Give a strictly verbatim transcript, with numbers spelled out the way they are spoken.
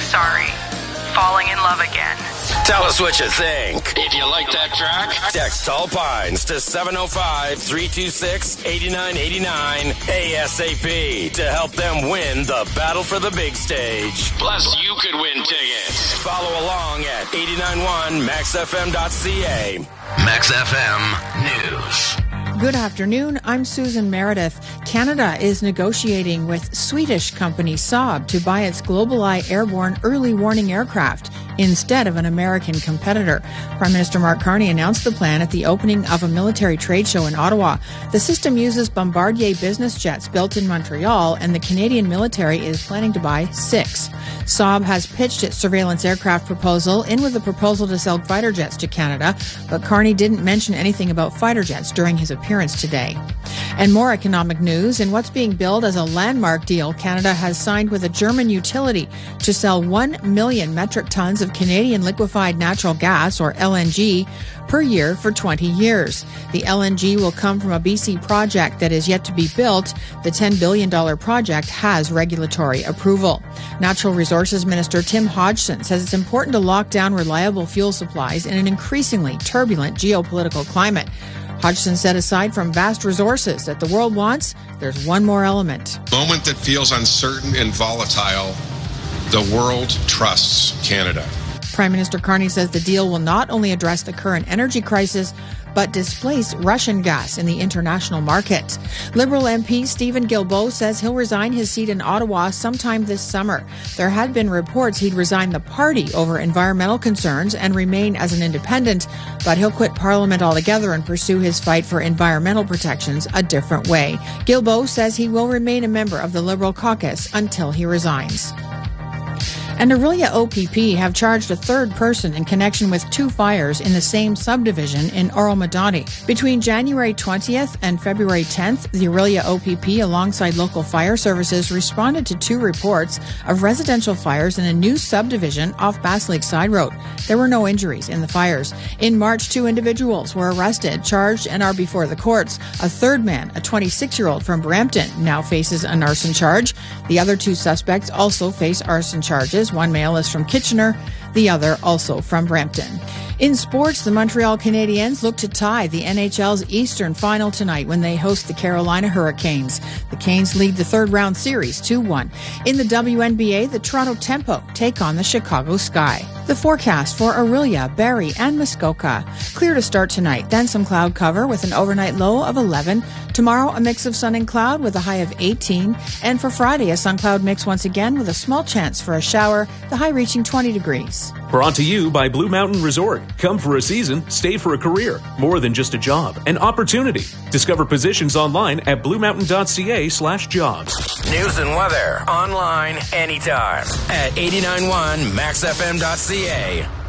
sorry. Falling in love again. Tell us what you think. If you like that track, text Tall Pines to seven oh five, three two six, eight nine eight nine ASAP to help them win the battle for the big stage. Plus, you could win tickets. Follow along at eight nine one max f m dot c a. Max F M News. Good afternoon. I'm Susan Meredith. Canada is negotiating with Swedish company Saab to buy its GlobalEye airborne early warning aircraft instead of an American competitor. Prime Minister Mark Carney announced the plan at the opening of a military trade show in Ottawa. The system uses Bombardier business jets built in Montreal, and the Canadian military is planning to buy six. Saab has pitched its surveillance aircraft proposal in with a proposal to sell fighter jets to Canada, but Carney didn't mention anything about fighter jets during his appearance today. And more economic news. In what's being billed as a landmark deal, Canada has signed with a German utility to sell one million metric tons of Canadian liquefied natural gas, or L N G, per year for twenty years. The L N G will come from a B C project that is yet to be built. The ten billion dollars project has regulatory approval. Natural Resources Minister Tim Hodgson says it's important to lock down reliable fuel supplies in an increasingly turbulent geopolitical climate. Hodgson said aside from vast resources that the world wants, there's one more element. Moment that feels uncertain and volatile, the world trusts Canada. Prime Minister Carney says the deal will not only address the current energy crisis, but displace Russian gas in the international market. Liberal M P Stephen Guilbeault says he'll resign his seat in Ottawa sometime this summer. There had been reports he'd resign the party over environmental concerns and remain as an independent, but he'll quit Parliament altogether and pursue his fight for environmental protections a different way. Guilbeault says he will remain a member of the Liberal caucus until he resigns. And Orillia O P P have charged a third person in connection with two fires in the same subdivision in Oromadani. Between January twentieth and February tenth, the Orillia O P P, alongside local fire services, responded to two reports of residential fires in a new subdivision off Bass Lake Side Road. There were no injuries in the fires. In March, two individuals were arrested, charged, and are before the courts. A third man, a twenty-six-year-old from Brampton, now faces an arson charge. The other two suspects also face arson charges. One male is from Kitchener, the other also from Brampton. In sports, the Montreal Canadiens look to tie the N H L's Eastern Final tonight when they host the Carolina Hurricanes. The Canes lead the third-round series two one. In the W N B A, the Toronto Tempo take on the Chicago Sky. The forecast for Orillia, Barrie, and Muskoka. Clear to start tonight, then some cloud cover with an overnight low of eleven. Tomorrow, a mix of sun and cloud with a high of eighteen. And for Friday, a sun-cloud mix once again with a small chance for a shower, the high reaching twenty degrees. Brought to you by Blue Mountain Resort. Come for a season, stay for a career. More than just a job, an opportunity. Discover positions online at bluemountain.ca slash jobs. News and weather online anytime at eight nine one max f m dot c a.